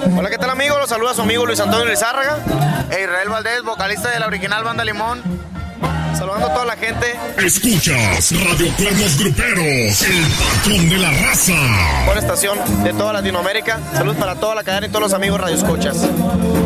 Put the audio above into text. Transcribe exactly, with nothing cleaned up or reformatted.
Hola, ¿qué tal, amigos? Los saluda su amigo Luis Antonio Lizárraga e Israel Valdés, vocalista de la original Banda Limón. Saludando a toda la gente. Escuchas Radio Cuernos Gruperos, el patrón de la raza. Buena estación de toda Latinoamérica. Saludos para toda la cadena y todos los amigos radioescuchas.